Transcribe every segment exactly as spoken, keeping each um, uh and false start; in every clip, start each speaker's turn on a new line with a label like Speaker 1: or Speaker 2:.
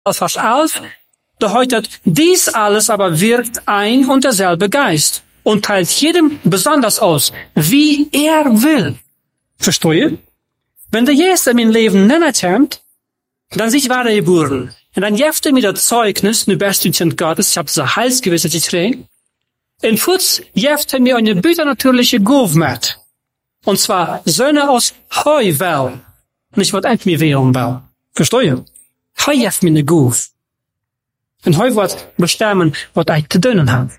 Speaker 1: Vers elf, da heute dies alles aber wirkt ein und derselbe Geist und teilt jedem besonders aus, wie er will. Verstehe? Wenn der Jesus in mein Leben nicht hat, dann sich wahre geboren. Und dann jeft er mir das Zeugnis, nu bist du Kind Gottes, ich habe diese Heilsgewissheit gekriegt. In Futz jeft er mir eine büternatürliche Gove mit. Und zwar Söhne aus Heuwell. Nicht was eigentlich mir wählen will. Verstehe? Heu jeft mir eine Gove. Und heu wird bestimmen, was ich zu tun habe.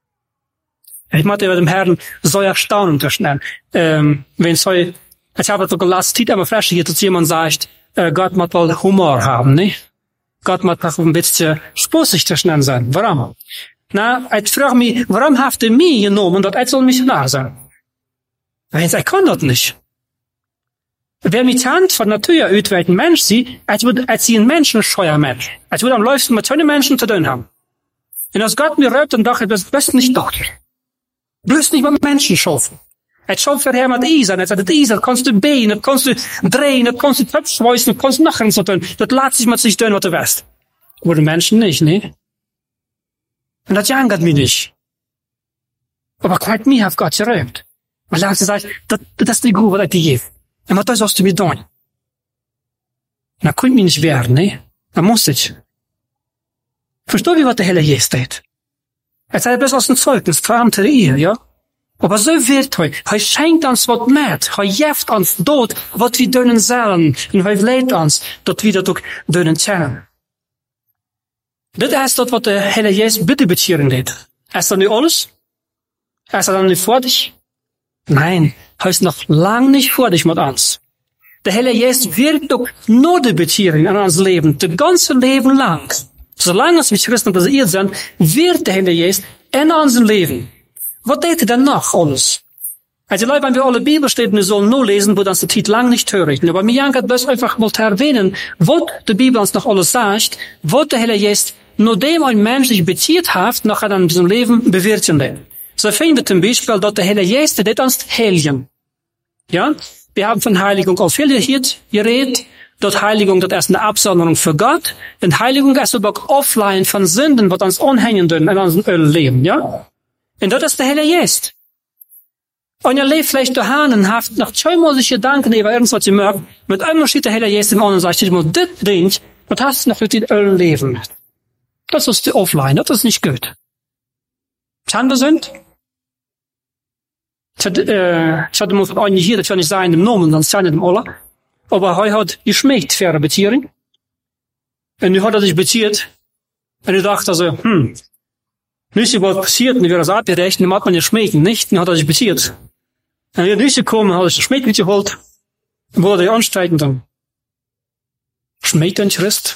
Speaker 1: Ich möchte über dem Herrn so erstaunen zwischen, ähm, wenn es heu, ich habe doch gelassen, Tiet aber frisch hier, dass jemand sagt, äh, Gott muss wohl Humor haben, nicht? Gott muss auch ein bisschen spaßig zwischen sein. Warum? Na, ich frage mich, warum habt ihr mich genommen, dass ich soll Missionar sein? Weil ich kann das nicht. Wer mit Hand von Natur uit ein Mensch sieht, als würde, als sie ein menschenscheuer Mensch. Als würde am liebsten mit schönen Menschen zu tun haben. Und als Gott mir rübt, dann dachte ich, das bist nicht doch. Bloß nicht mit Menschen schaffen. Es schafft für Herr mit Eisen, es hat das Eisen, das kannst du behen, das kannst du drehen, das kannst du töpfschweißen, das kannst du nachher so tun. Das lässt sich mit sich tun, was du weißt. Aber die Menschen nicht, ne? Und das jangert mich nicht. Aber quite mir hat Gott gerübt. Weil er hat gesagt, das, das ist die Gute, was ich dir gebe. Und was sollst du mir tun? Und dann konnte mich nicht wehren, ne? Dann muss ich. Versteh wie, was der Herr Jesus tut? Er sagt bloß aus dem Zeugnis, verarmte ihr, ja? Aber so wird er. Er schenkt uns was mit. Er jeft uns dort, was wir dürfen sollen. Und er lädt uns, dass wir das auch dürfen kennen. Das ist das, was der Herr Jesus bitte bezieren tut. Ist das nicht alles? Ist er dann nicht fertig? Nein, er ist noch lang nicht fertig mit uns. Der Herr Jesus wirkt doch nur die Beziehung in unser Leben, das ganze Leben lang. Solange wir Christen basiert sind, wird der Herr Jesus in unserem Leben. Was deed er denn noch alles? Also Leute, wenn wir alle Bibelstellen sollen nur lesen, wird uns der Titel lang nicht hörig. Aber mir jankert bloß einfach mal zu erwähnen, was die Bibel uns noch alles sagt, was der Herr Jesus, nur dem ein Mensch sich bezieht hat, noch an diesem Leben bewirken. So finden wir zum Beispiel, dass der Herr Jesus, der uns heiligen. Ja? Wir haben von Heiligung auch viel hier geredet. Dort Heiligung, das ist eine Absonderung für Gott. Und Heiligung ist aber auch offline von Sünden, was uns anhängen dürfen in unserem Leben, ja? Und das ist der Herr Jesus. Und ihr lebt vielleicht daheim und habt noch zweimal sich Gedanken über irgendwas ihr merkt, mit einmal steht der Herr Jesus im anderen und sagt, ich muss das Ding, was hast du noch mit dem Leben? Das ist die Offline, das ist nicht gut. Schande sind? Ich hatte, äh, ich hatte mal von einem hier, das kann nicht sein, im Namen, dann sein im Oller. Aber er hat geschmeckt für eine Beziehung. Und nu hat er sich beziert. Und ich dachte also, hm, nu ist was passiert, und ich werde das abgerechnet, dann hat man ja schmecken, nicht? Dann hat er sich beziert. Und er ist nicht gekommen, hat er sich das Schmeck mitgeholt, und wurde er ansteigen dann. Schmeckt ein Christ?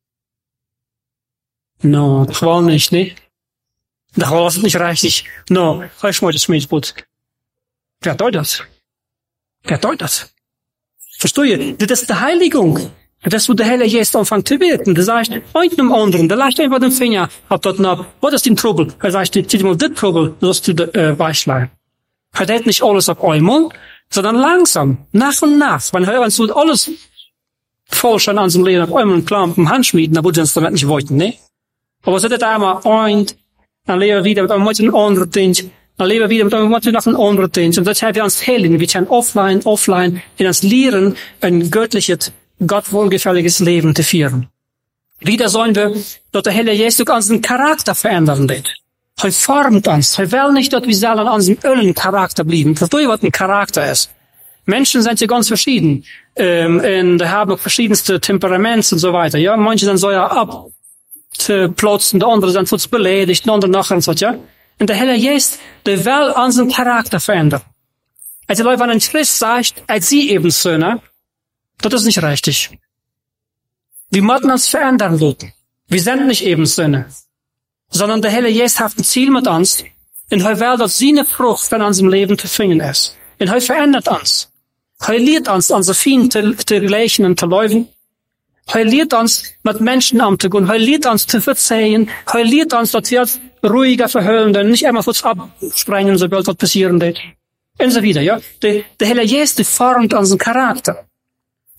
Speaker 1: No, das war nicht, ne? Das war es nicht richtig. No, er schmeckt das Schmeckbrot. Wer tut das? Wer tut das? Verstehe? Das ist die Heiligung. Das ist, wo der Herr Jesus anfängt zu wirken. Der sagt, einem anderen, der leicht einfach den Finger, ab dort nach, was ist den Trouble? Er sagt, zieh mal das Trouble, das du äh, weichlein. Er tät nicht alles auf einmal, sondern langsam, nach und nach. Wenn er uns so alles falsch an unserem Leben auf einmal klar mit dem Handschmieden, dann würde er uns damit nicht wollten, ne? Aber so das einmal ein, dann leben wir wieder mit einem anderen Ding, dann leben wir wieder mit einem anderen Ding. Und das haben wir uns heilen. Wir können offline, offline, in uns lehren, ein göttliches, Gott wohlgefälliges Leben zu führen. Wieder sollen wir, dass der Herr Jesus unseren Charakter verändern wird. Er formt uns. Er will nicht, dass wir selber an unserem ölen Charakter bleiben. Verstehe, was ein Charakter ist. Menschen sind ja ganz verschieden. Ähm, und haben auch verschiedenste Temperaments und so weiter. Ja, manche sind so ja abzuplatzen, die anderen sind so beleidigt, die anderen nachher und so, ja. Und der Herr Jesus, der will unseren Charakter verändern. Also Leute, wenn ein Christ sagt, als sie eben Söhne, das ist nicht richtig. Wir müssen uns verändern lassen. Wir sind nicht eben Söhne. Sondern der Herr Jesus hat ein Ziel mit uns. Und er will, dass seine Frucht von unserem Leben zu finden ist. Und er verändert uns. Er lehrt uns, unsere Fienden zu, zu gleichen und zu leuven. Er lehrt uns, mit Menschen umzugehen. Er lehrt uns zu verzeihen. Er lehrt uns, dass wir ruhiger verhüllen, denn nicht einmal kurz absprengen, sobald was passieren wird. Und so wieder, ja. Der, der Herr Jesus formt unseren Charakter.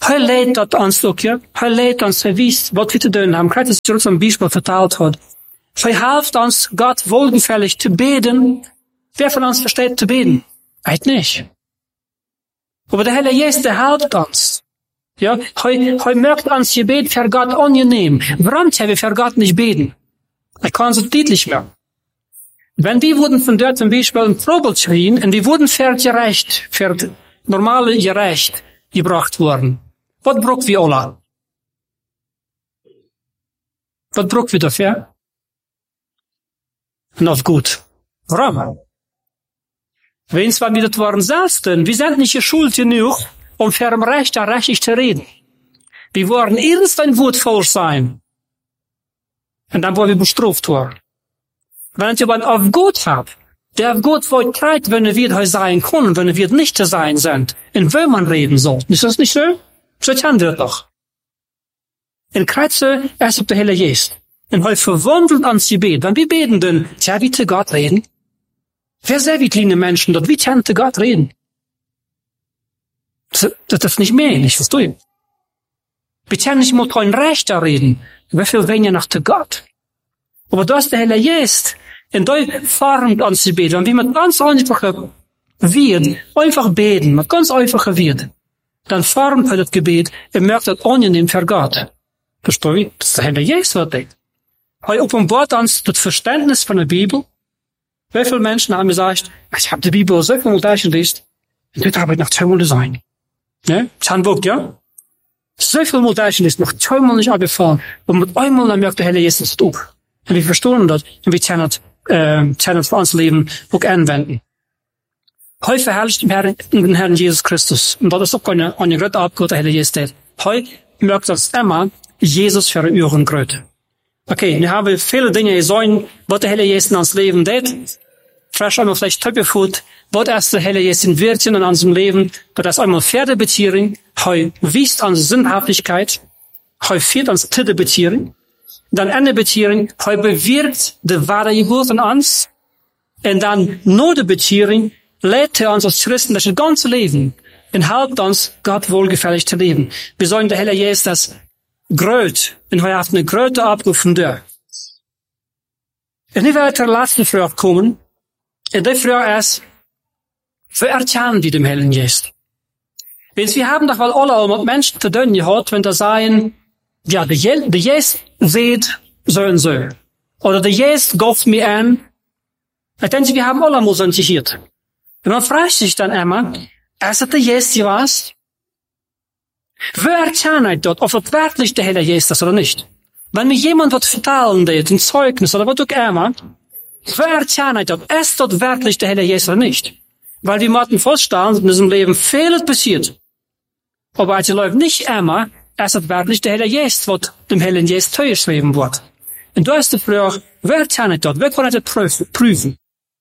Speaker 1: Hij leidt dat ons ook, ja. Hij leidt ons, hij wist wat we te doen haben. Krijgt het zoals een Bijbel vertaald hat. Hij helft ons, Gott wohlgefällig te beten. Wer von uns versteht zu beten? Eid nicht. Aber der Heilige Geist, der helpt uns. Ja, hij, hij merkt ons Gebet für Gott angenehm. Warum haben wir für Gott nicht beten? Er kann so deutlich mehr. Wenn wir wurden von dort zum Beispiel ein Probel schrien, und wir wurden für gerecht, für normale gerecht gebracht worden. Was brauchen wir alle? Was brauchen wir dafür? Noch gut. Warum? Wenn zwar wir das waren selbsten, wir sind nicht geschult genug, um für ein Recht rechtlich zu reden. Wir wollen erst ein Wort voll sein. Und dann wollen wir bestraft worden. Wenn ihr aber auf Gott habt, der auf Gott wollt treibt, wenn wir heute sein können, wenn wir nicht zu sein sind, in wem man reden soll. Ist das nicht so? So kennen wir das doch. In Kreuze, erst auf der Heilige Geist. Und heute verwandelt ans Gebet. Wenn wir beten, dann, tja, wie zu Gott reden? Wer sehr wie kleine Menschen dort, wie können zu Gott reden? Das, das ist nicht mehr, nicht verstehe ich. Wir können nicht mal kein Recht da reden. Wie viel weniger nach zu Gott? Aber da ist der Heilige Geist. Und da formt uns die Beten. Wenn wir mit ganz einfachen Wird, einfach beten, mit ganz einfachen Wird, dann formt er das Gebet und merkt das angenehm für Gott. Verstehe ich? Das ist der Heilige Geist, was denkt. Er offenbart uns das Verständnis von der Bibel. Wie viele Menschen haben gesagt, ich habe die Bibel so viel durchgelesen, und das habe ich noch zweimal sein. Ja? Das haben wir, ja? So viel mal durchgelesen, noch zweimal nicht abgefahren. Und mit einmal dann merkt der Heilige Geist das auch. Und wir verstehen das, und wir können das, äh, können das für unser Leben auch anwenden. Heute verherrlicht den Herrn, den Herrn Jesus Christus. Und das ist auch eine, eine große Abgabe der Heilige Geist. Heute merkt das immer Jesus für ihren Größe. Okay, wir haben viele Dinge gesehen, was der Heilige Geist in uns Leben tut. Vielleicht einmal vielleicht Töpfefood, was erst der Heilige Geist in Wirken in unserem Leben, das ist einmal Pferdebeziehung, heu wiest unsere Sinnhaftigkeit, heu führt uns dritte Beziehung, dann eine Beziehung, heu bewirkt die wahre Geburt in uns, und dann nur die Beziehung, lädt er uns als Christen das ganze Leben und helpt uns, Gott wohlgefällig zu leben. Wir sollen der Heilige Geist das Gröt, und wir haben eine Gröte abgerufen da. Und ich werde zur letzten Frage kommen, und die Frage ist, wie erkennen wir dem Heiligen Geist? Wenn wir haben doch wohl alle mit Menschen zu tun gehabt, wenn da sagen, ja, der Geist sieht so und so. Oder der Geist gauft mir an. Ich denke, wir haben alle mal so gehört. Und man fragt sich dann immer, ist das der Geist was? Wie erkennen ich dort, ob das wirklich der Heilige Geist ist oder nicht? Wenn mir jemand was vertellen wird, ein Zeugnis oder was auch immer, wie erkennen ich dort, ist dort wirklich der Heilige Geist oder nicht? Weil wir müssen feststellen, in diesem Leben vieles passiert. Aber als läuft nicht immer, ist das wirklich der Heilige Geist, was dem Heiligen Geist zugeschrieben wird. Und da ist die Frage, wie erkenne ich dort, wie kann ich das prüfen?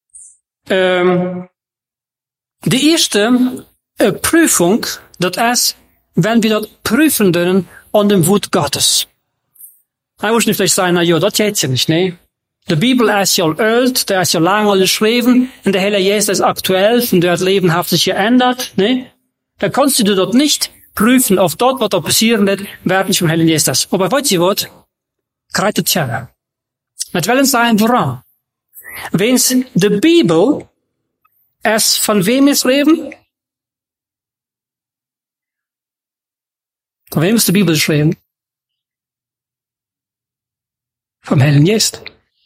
Speaker 1: Ähm, die erste äh, Prüfung, das ist, wenn wir dort prüfen können an dem Wort Gottes. Ich muss nicht vielleicht sagen, na ja, das geht ja nicht, ne? Die Bibel ist ja alt, der ist ja lange geschrieben, und der Heilige Geist ist aktuell, und der hat lebenhaft sich geändert, ne? Da kannst du dort nicht prüfen, auf dort, was da passieren wird, wer nicht vom Heiligen Geist ist. Aber weißt du was? Gerade tja. Das wollen sagen, warum? Wenn die Bibel es von wem ist reden? Von wem ist die Bibel geschrieben? Vom Heiligen Geist.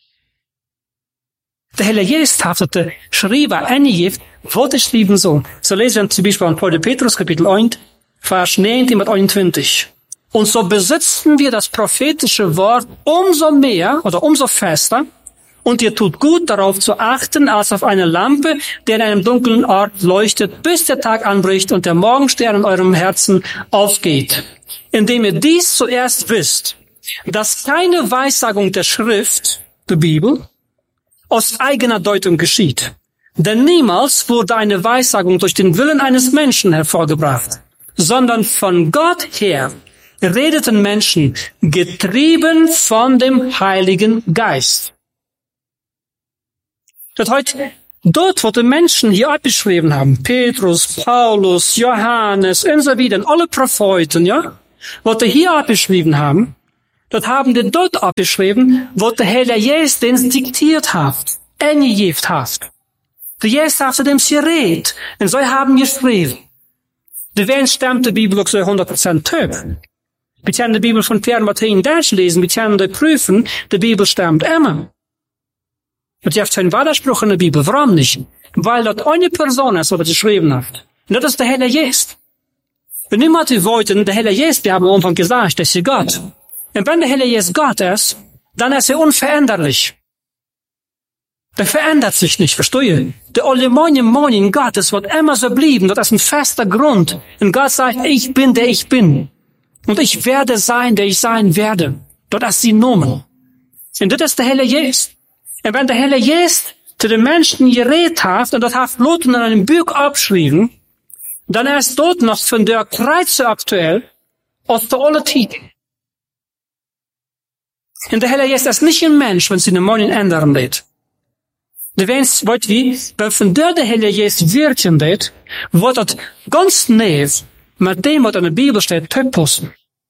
Speaker 1: Der Heilige Geist hat das geschrieben, angegeben, was er schreiben soll. So lesen wir zum Beispiel in Zweiter Petrus, Kapitel eins, Vers neunzehn bis einundzwanzig. Und so besitzen wir das prophetische Wort umso mehr oder umso fester, und ihr tut gut, darauf zu achten, als auf eine Lampe, die in einem dunklen Ort leuchtet, bis der Tag anbricht und der Morgenstern in eurem Herzen aufgeht. Indem ihr dies zuerst wisst, dass keine Weissagung der Schrift, der Bibel, aus eigener Deutung geschieht. Denn niemals wurde eine Weissagung durch den Willen eines Menschen hervorgebracht, sondern von Gott her redeten Menschen, getrieben von dem Heiligen Geist. Das heißt, dort, wo die Menschen hier abgeschrieben haben, Petrus, Paulus, Johannes und so weiter, und alle Propheten, ja, was die hier abgeschrieben haben, dort haben die dort abgeschrieben, was der Herr Jesus denen diktiert hat, eingegeben hat. Der Jesus hat zu dem geredet, und sie haben geschrieben. De wen stemmt die Bibel auch so hundert Prozent töp. Wir können die Bibel von Pierre Martin durchlesen, wir können die prüfen, die Bibel stemmt immer. Und ihr habt keinen Widerspruch in der Bibel. Warum nicht? Weil dort eine Person ist, die geschrieben hat. Und das ist der Herr Jesus. Wenn niemand wollten, der Herr Jesus, wir haben am Anfang gesagt, das ist Gott. Und wenn der Herr Jesus Gott ist, dann ist er unveränderlich. Der verändert sich nicht, verstehe? Der allgemeine Meinung Gottes wird immer so bleiben, das ist ein fester Grund. Und Gott sagt, ich bin, der ich bin. Und ich werde sein, der ich sein werde. Das ist die Nummer. Und das ist der Herr Jesus. Und wenn der Herr Jesus zu den Menschen geredet hat, und das hat Lot in einem Buch abgeschrieben, dann ist dort noch von der Kreuze aktuell, aus der alle Tiden. Und der Herr Jesus ist nicht ein Mensch, wenn sie den Meinung ändern lädt. De wens wordt wie, wenn von der der Herr Jesus wirken deed, wordt dat ganz neef met dem, wat in der Bibel steht, te passen.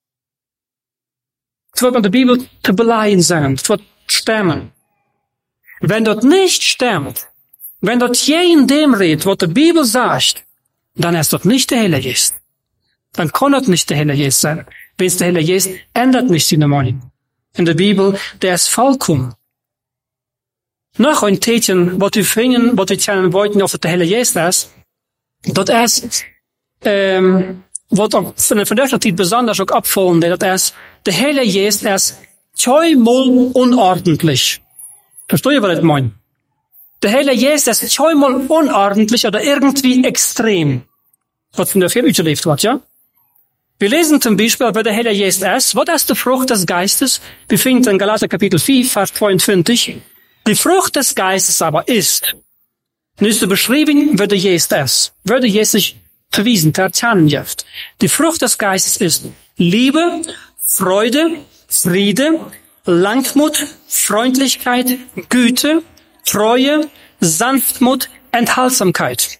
Speaker 1: Es wird mit der Bibel te beleihen sein, es wird stemmen. Wenn das nicht stimmt, wenn das je in dem redet, was die Bibel sagt, dann ist das nicht der Herr Jesus. Dann kann das nicht der Herr Jesus sein. Wenn es der Herr Jesus ändert nicht seine Meinung. In der Bibel, der ist vollkommen. Noch ein Tätchen, was wir finden, was wir kennen wollten, auf der Herr Jesus ist, das ist, ähm, was auch von der Zeit besonders auch abfallen, das ist, der Herr Jesus ist zweimal unordentlich. Versteht ihr, was ich meine? Der Herr Jesus ist zweimal unordentlich oder irgendwie extrem. Was von der Film überlebt wird, ja? Wir lesen zum Beispiel, wer der Herr Jesus ist, was ist die Frucht des Geistes? Wir finden in Galater Kapitel vier, Vers zweiundfünfzig. Die Frucht des Geistes aber ist, nicht so beschrieben, wer der Jesus ist, wer der Jesus sich verwiesen, vertan gibt. Die Frucht des Geistes ist Liebe, Freude, Friede, Langmut, Freundlichkeit, Güte, Treue, Sanftmut, Enthaltsamkeit.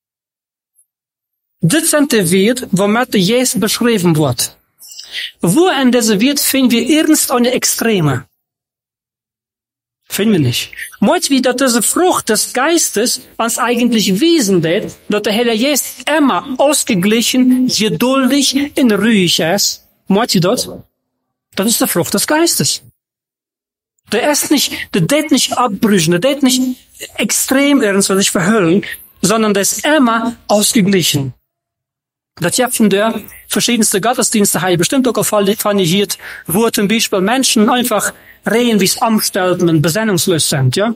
Speaker 1: Das sind die Werte, womit der Jesus beschrieben wird. Wo in dieser Wert finden wir irgendeine Extreme? Finden wir nicht. Meint wie, dass diese Frucht des Geistes uns eigentlich wiesen wird, dass der Herr Jesus immer ausgeglichen, geduldig und ruhig ist. Meint ihr das? Das ist die Frucht des Geistes. Der ist nicht, der geht nicht abbrüchen, der geht nicht extrem irgendwas sich verhüllen, sondern der ist immer ausgeglichen. Das ja von der verschiedenste Gottesdienste habe ich bestimmt auch vernichtet, wo zum Beispiel Menschen einfach reden, wie es Angestellten und besinnungslos sind, ja?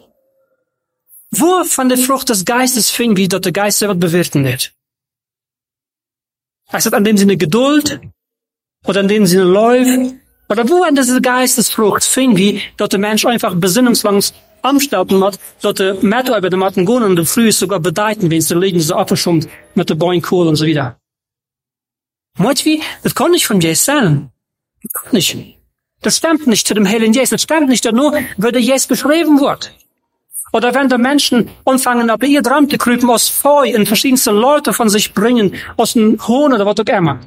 Speaker 1: Wo von der Frucht des Geistes finden wir, dass der Geist selber bewirken wird? Ist das an dem Sinne Geduld? Oder an dem Sinne Läuft? Oder wo an dieser Geistesfrucht finden wir, dass der Mensch einfach besinnungslos Angestellten hat, dass der Metal über den Matten gehen und der Früh ist sogar bedeuten, wenn es der Leben so abgeschummt mit der Bäumenkohle und so wieder. Meint wie? Das kann nicht von Jesus sein. Das kann nicht. Das stimmt nicht zu dem Heiligen Jesus. Das stimmt nicht nur, wenn der Jesus beschrieben wird. Oder wenn die Menschen anfangen, auf ihr Traum zu kriechen, aus Feu und verschiedenste Leute von sich bringen, aus dem Hohn oder was auch immer.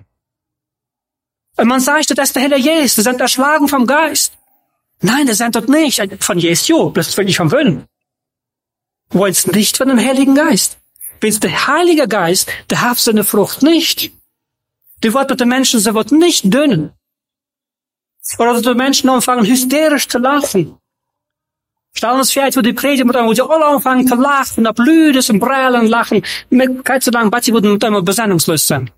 Speaker 1: Und man sagt, das ist der Heilige Jesus, die sind erschlagen vom Geist. Nein, das sind dort nicht. Von Jesus, jo, das ist wirklich vom Willen. Wollen es nicht von dem Heiligen Geist. Wenn es der Heilige Geist, der hat seine Frucht nicht. Die Worte der Menschen, sie wird nicht dünnen. Oder dass die Menschen anfangen, hysterisch zu lachen. Stellen uns vielleicht, wo die Prediger, wo die alle anfangen zu lachen, ab Lüdes und Brüllen lachen, mit kein zu lang, sie würden mit einmal besinnungslos sein.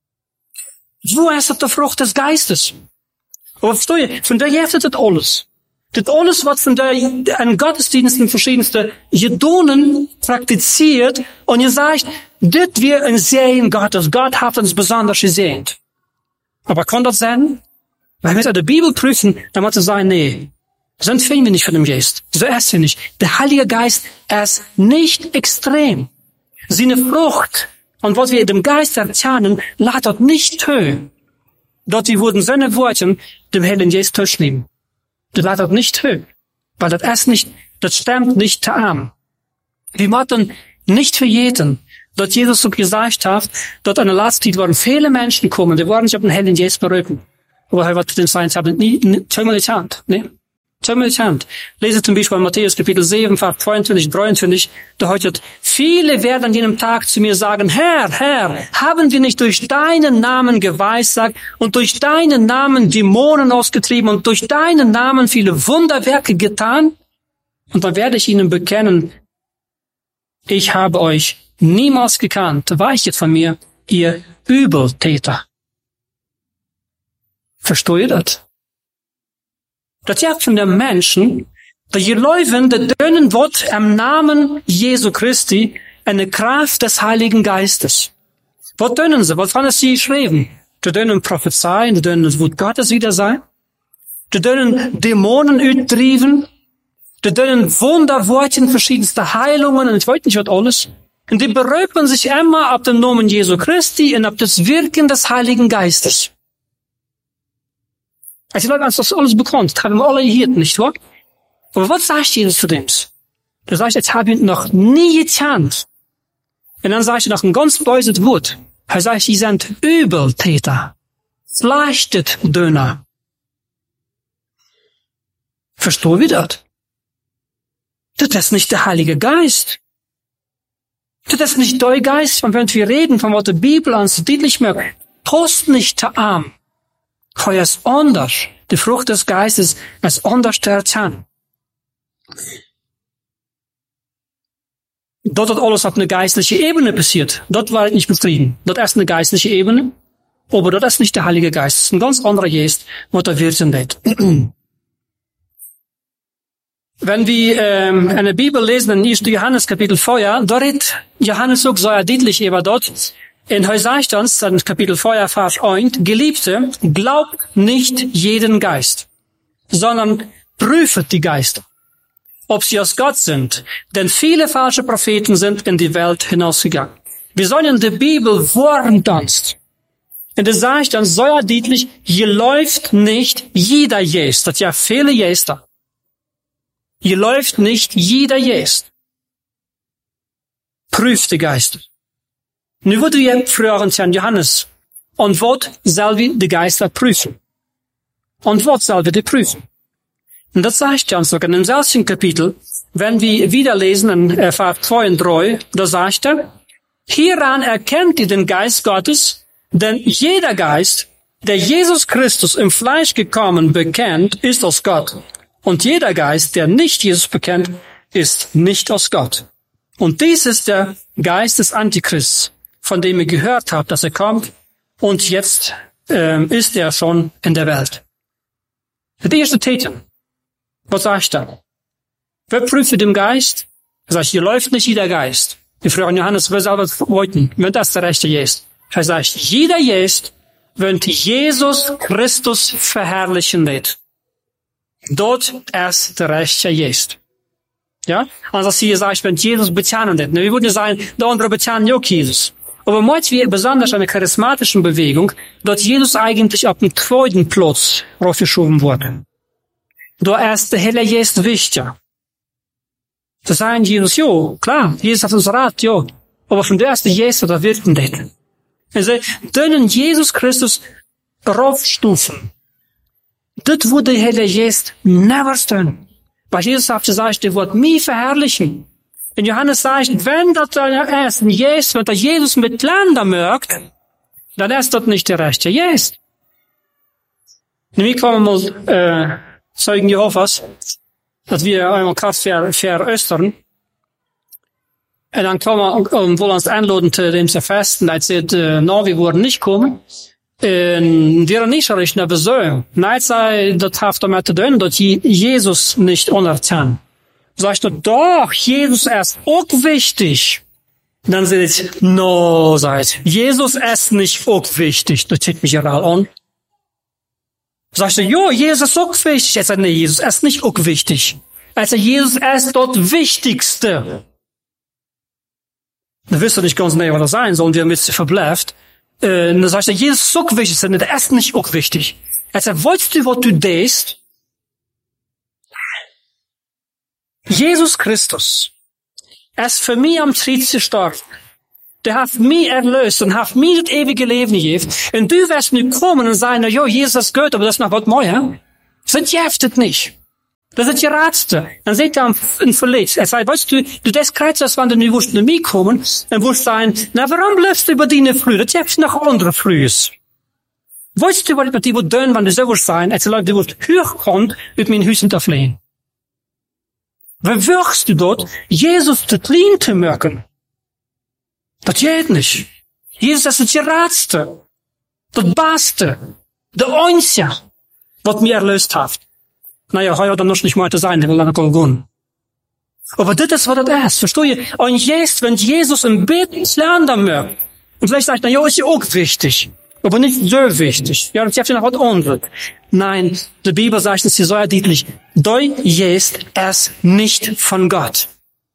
Speaker 1: Wo ist das die Frucht des Geistes? Aber verstehe je, von der gibt es das alles. Das alles, was von der an Gottesdiensten verschiedenste Gedonen praktiziert, und ihr sagt, das wir ein Sehen Gottes. Gott hat uns besonders gesehen. Aber kann das sein? Wenn wir die Bibel prüfen, dann muss es sagen, nee, sonst finden wir nicht von dem Geist. So ist er nicht. Der Heilige Geist ist nicht extrem. Seine Frucht, und was wir dem Geist erzählen, lässt dort nicht hören. Dort die wurden seine Worte dem Heiligen Jesus durchnehmen. Das lässt dort nicht hören. Weil das ist nicht, das stimmt nicht zu arm. Wir möchten nicht verjäten, dass Jesus so gesagt hat, dass an der letzten Zeit waren viele Menschen kommen, die waren nicht auf den Herrn Jesus berühren. Aber er wird den Sein haben nie, zweimal die Hand, ne? Zweimal die Hand. Lese zum Beispiel Matthäus Kapitel sieben, Vers zweiundzwanzig, dreiundzwanzig, da heute, viele werden an jenem Tag zu mir sagen, Herr, Herr, haben wir nicht durch deinen Namen geweissagt und durch deinen Namen Dämonen ausgetrieben und durch deinen Namen viele Wunderwerke getan? Und dann werde ich ihnen bekennen, ich habe euch niemals gekannt, weichet von mir, ihr Übeltäter. Versteht ihr das? Das sagt von den Menschen, dass je Leuten, der dönen wird im Namen Jesu Christi eine Kraft des Heiligen Geistes. Was dönen sie? Was haben sie geschrieben? Die dönen prophezeien, die dönen das Wort Gottes wieder sein, die dönen Dämonen uttrieben, die dönen Wunderworten, verschiedenste Heilungen und ich weiß nicht was alles. Und die berühren sich immer auf den Namen Jesu Christi und auf das Wirken des Heiligen Geistes. Also die Leute haben das alles bekannt, das haben wir alle hier, nicht wahr? Aber was sagt Jesus zu dem? Er sagt, jetzt habe ich noch nie gekannt. Und dann sagt er noch ein ganz böses Wort. Er sagt, sie sind Übeltäter. Leichtet Döner. Verstehen wir das? Das ist nicht der Heilige Geist. Das ist nicht der Geist, von wenn wir reden, von was die Bibel uns deutlich macht. Post nicht der Arm. Heuer ist anders. Die Frucht des Geistes ist anders der Zahn. Dort hat alles auf einer geistlichen Ebene passiert. Dort war ich nicht betrieben. Dort ist eine geistliche Ebene. Aber dort ist nicht der Heilige Geist. Das ist ein ganz anderer Geist, was da wirken wird. Wenn wir ähm, in der Bibel lesen, in ersten Johannes Kapitel vier, da redet Johannes auch sehr deutlich über dort. In er sagt uns, in Kapitel vier, Vers eins, Geliebte, glaubt nicht jeden Geist, sondern prüft die Geister, ob sie aus Gott sind. Denn viele falsche Propheten sind in die Welt hinausgegangen. Wir sollen in der Bibel warnt uns. Und er sagt uns sehr deutlich, hier läuft nicht jeder Geist. Das ist ja viele Geister. Hier läuft nicht jeder Geist. Prüft die Geister. Nu wurde wir fragen an Johannes, und was soll wir die Geister prüfen? Und was soll wir die prüfen? Und das sagt uns sogar in dem selben Kapitel, wenn wir wieder lesen in Vers zwei und drei, da sagt er, hieran erkennt ihr den Geist Gottes, denn jeder Geist, der Jesus Christus im Fleisch gekommen bekennt, ist aus Gott. Und jeder Geist, der nicht Jesus bekennt, ist nicht aus Gott. Und dies ist der Geist des Antichrists, von dem ihr gehört habt, dass er kommt, und jetzt ähm, ist er schon in der Welt. Der erste Täter, was sagt er? Wer prüft den Geist? Er sagt, hier läuft nicht jeder Geist. Wir fragen Johannes, wer soll das wollten, wenn das der rechte Geist? Er sagt, jeder Geist, wenn Jesus Christus verherrlichen wird. Dort ist der rechte Geist. Ja? Also als hier sagt, wenn Jesus bezahlen wird. Wir würden sagen, der andere bezahlen ja auch Jesus. Aber meint wir besonders eine charismatischen Bewegung, dass Jesus eigentlich auf den zweiten Platz raufgeschoben wurde. Da ist der Heilige Geist wichtiger. Da sagen Jesus, jo, klar, Jesus hat uns Rat, jo. Aber von der ersten Jesus, da wirken das. Also, denen Jesus Christus raufstufen. Das würde der Heilige Geist never tun. Weil Jesus hat gesagt, der wird mich verherrlichen. Und Johannes sagt, wenn das der ist, Jesus, wenn der Jesus mit Ländern mögt, dann ist das nicht der rechte Jesus. Nämlich kommen wir mal, äh, Zeugen Jehovas, dass wir einmal krass ver, veröstern. Und dann kommen wir, um, wollen uns einladen zu dem zu festen, als sie, äh, no, wir würden nicht kommen. Und wir nicht richtig nach Besuch. Nein, sei, das hat damit zu tun, dass Jesus nicht unerkannt. Sagst du, doch, Jesus ist auch wichtig. Dann sage ich, no, seid, Jesus ist nicht auch wichtig. Das zieht mich ja an. Sagst du, jo, Jesus ist auch wichtig. Jetzt sagt, nee, Jesus ist nicht auch wichtig. Also Jesus ist dort Wichtigste. Da wirst du nicht ganz näher, was das sein soll, und wir haben jetzt verbleibt. Äh, dann sagst du, Jesus ist auch wichtig. Der ist nicht auch wichtig. Also, wolltest du, was du denkst? Jesus Christus Er ist für mich am Kreuz gestorben. Der hat mich erlöst und hat mir das ewige Leben gegeben. Und du wirst nicht kommen und sagen, ja, Jesus ist gut, aber das ist noch was Neues. Das jäftet nicht. Das ist die Ratste. Dann seht ihr ein Verletzt. Er sagt, weißt du, du des Kreuzers, wenn du nicht wusstest, nicht mehr kommen, dann wirst du sagen, na, warum bleibst du über deine Frühe? Das jäftet noch andere Frühe. Weißt du, was ich mit dir tun, wenn du so wirst sein, als Leute, die wirst hochkommen, mit meinen Hüsen zu fliehen? Wie wirkst du dort, Jesus zu clean zu merken? Das geht nicht. Jesus, das ist die Ratste. Das Beste. Der Einzige, was mir erlöst hat. Naja, heute dann noch nicht mal zu sein, der lange Golgon. Aber das ist, was das ist. Verstehe je? Und jetzt, wenn Jesus im Beten lernen möchte, und vielleicht sagt er, ja, ist ja auch wichtig. Aber nicht so wichtig. Ja, das ist ja noch was anderes. Nein, die Bibel sagt es hier so deutlich. Du jest es nicht von Gott.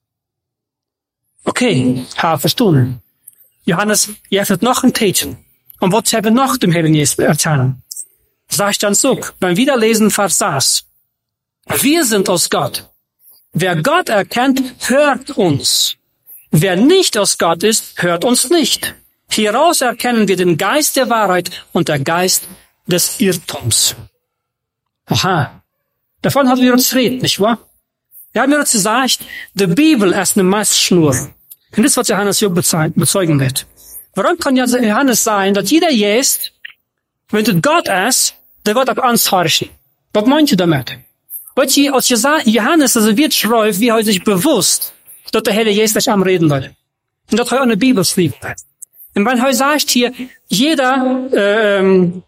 Speaker 1: Okay, ha, verstanden. Johannes, ihr habt noch ein Tätchen. Und was haben wir noch dem Heiligen Geist erzählen? Sag ich dann so, beim Wiederlesen Vers sechs. Wir sind aus Gott. Wer Gott erkennt, hört uns. Wer nicht aus Gott ist, hört uns nicht. Hieraus erkennen wir den Geist der Wahrheit und der Geist des Irrtums. Aha. Davon haben wir uns geredet, nicht wahr? Wir haben uns gesagt, die Bibel ist eine Messschnur. Und das ist, was Johannes hier bezeugen wird. Warum kann Johannes sagen, dass jeder jest, wenn es Gott ist, der wird auch Angst herrschen? Was meint ihr damit? Weil ihr, als Johannes, also wird schreibt, wie er sich bewusst, dass der Heilige Geist nicht am Reden wird. Und dass er eine Bibel schreibt. Und wenn er sagt hier, jeder, ähm,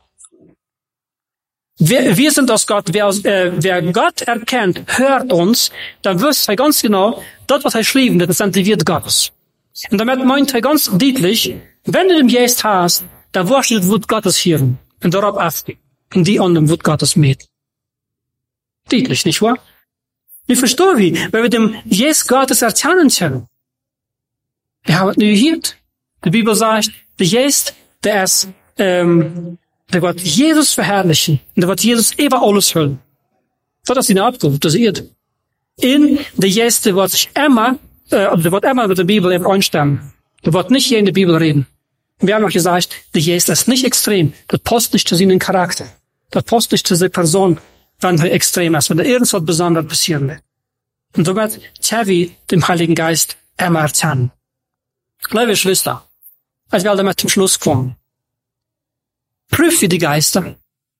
Speaker 1: wir, wir sind aus Gott, wer, äh, wer Gott erkennt, hört uns, dann wisst er ganz genau, das, was er schrieben, das sind die Wort Gottes. Und damit meint er ganz deutlich, wenn du den Geist hast, dann wirst du das Wort Gottes hören. Und darauf achten. Und die anderen Wort Gottes mit. Deutlich, nicht wahr? Ich verstehe wie, wenn wir dem Geist Gottes erzählen können. Wir haben es nicht gehört. Die Bibel sagt, der Geist, der ist, ähm, der wird Jesus verherrlichen. Und der wird Jesus über alles hüllen. Das ist die Abgabe, das ist in der Geist, der wird sich immer, äh, der wird immer mit der Bibel einstimmen. Der wird nicht hier in der Bibel reden. Und wir haben auch gesagt, der Geist ist nicht extrem. Das passt nicht zu seinem Charakter. Das passt nicht zu der Person, wenn er extrem ist, wenn da irgendwas Besonderes passieren wird. Und so wird Tevi dem Heiligen Geist immer erzählen. Liebe Schwester, als wir damit zum Schluss kommen, prüfen die Geister.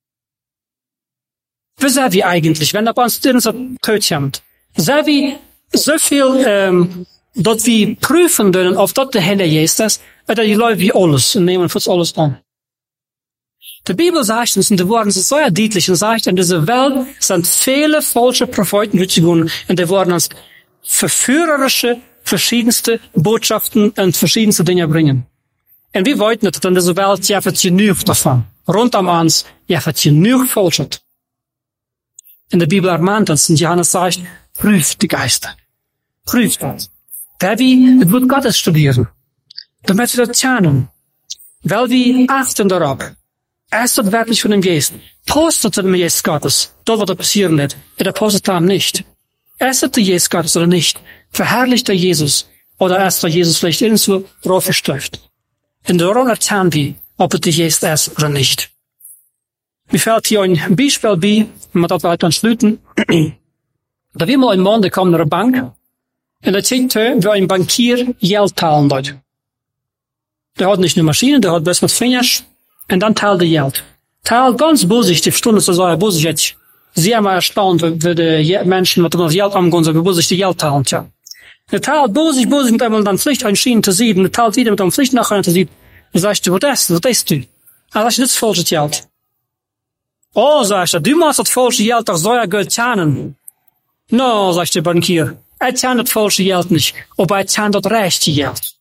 Speaker 1: Wie sind wir eigentlich, wenn da bei uns irgendwas kommt? Sind wir so viel, ähm, dort wir prüfen können, ob dort der Heilige Geist ist, oder die Leute wie alles und nehmen uns alles an. Die Bibel sagt uns, und die Worte sind so deutlich, und sagt, in dieser Welt sind viele falsche Propheten durchgegangen, und die wurden uns verführerische, verschiedenste Botschaften und verschiedenste Dinge bringen. Und wir wollten nicht, in dieser Welt, ja, wird genug davon. Rund um uns, ja, wird genug falschet. In der Bibel ermahnt uns, und Johannes sagt, prüft die Geister. Prüft das. Weil wir das Wort Gottes studieren. Damit wir das lernen. Weil wir achten darauf. Erst dort wirklich von dem Geist. Postet zu dem Geist Gottes. Dort, was da passieren wird. Er postet dann nicht. Erst der Geist Gottes oder nicht. Verherrlicht der Jesus. Oder erst der Jesus vielleicht irgendwo drauf versteuft. Und darum erzählen wir, ob es der Geist ist oder nicht. Mir fällt hier ein Beispiel bei, wenn wir das weiter schlüten. Da wir mal ein Mann, der kam nach der Bank. Und er zeigt, wie ein Bankier Geld teilen dort. Der hat nicht eine Maschine, der hat bloß mit Fingers. Und dann teilt er Geld. Teilt ganz bosig, die Stunde zu sagen, bosig jetzt. Sehr mal erstaunt, wie die Menschen, die das Geld angehen, so wie bosig die Geld teilen, tja. Er teilt bosig, bosig mit einmal dann Pflicht einschienen zu sieben. Er teilt wieder mit einem Pflicht nachher zu sieben. Und sagst du, was ist, was ist du? Ah, das ist nicht falsches Geld. Oh, sagst du, du musst das falsche Geld doch so ja Geld zahlen. No, sagt der Bankier. Er zahlt das falsche Geld nicht, aber er zahlt das rechte Geld.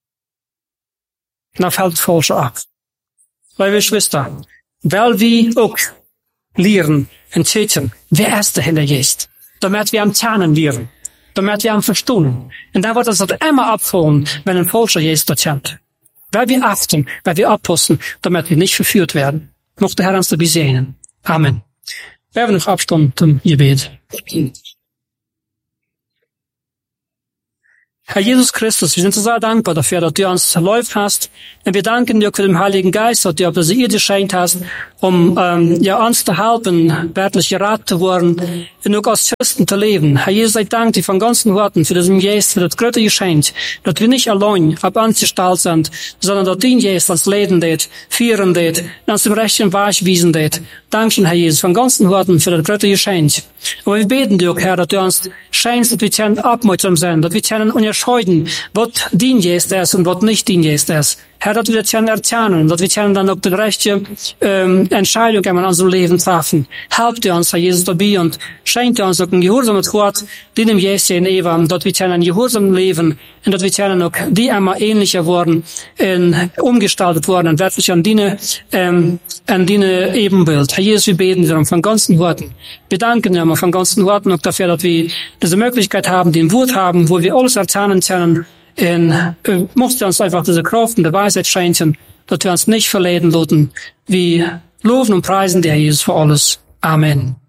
Speaker 1: Dan fällt das falsche ab. Liebe Schwester, weil wir auch lernen und zählen, wer ist der Heilige Geist? Damit wir am Zahnen lernen. Damit wir am Verstehen. Und dann wird das immer abfallen, wenn ein falscher Geist dort kommt. Weil wir achten, weil wir abpassen, damit wir nicht verführt werden. Mocht der Herr uns dabei segnen. Amen. Wir haben noch Abstand zum Gebet. Herr Jesus Christus, wir sind so sehr dankbar dafür, dass du uns erläuft hast. Und wir danken dir für den Heiligen Geist, dass du auf diese Erde geschenkt hast, um ähm, ja, uns zu helfen, wirklich gerat zu werden, und auch als Christen zu leben. Herr Jesus, ich danke dir von ganzen Worten für diesen Geist, für das große Geschenk, dass wir nicht allein auf uns gestellt sind, sondern dass dein Geist uns leiden wird, führen wird, uns dem rechten Weg wiesen wird. Danke, Herr Jesus, von ganzen Worten für das große Geschenk. Aber wir beten dir, Herr, dass du uns schenkst, dass wir können abmerksam sein, dass wir können unterscheiden, was dein Geist ist und was nicht dein Geist ist. Herr, dass wir das können erkennen, dass wir können dann auch die rechte ähm, Entscheidung in unserem Leben treffen. Help dir uns, Herr Jesus, dabei und schenkt dir uns auch ein gehorsames Gott, die dem Jesus in Eva, dass wir können ein gehorsam leben und dass wir können auch die immer ähnlicher worden, in, umgestaltet worden und wirklich an deine, ähm, an deine Ebenbild. Herr Jesus, wir beten dir von ganzen Worten. Wir danken dir von ganzen Worten auch dafür, dass wir diese Möglichkeit haben, den Wort haben, wo wir alles erkennen können. Und äh, musst du uns einfach diese Kraft und die Weisheit schenken, dass wir uns nicht verleiten lassen. Wir loben und preisen dir, Jesus, für alles. Amen.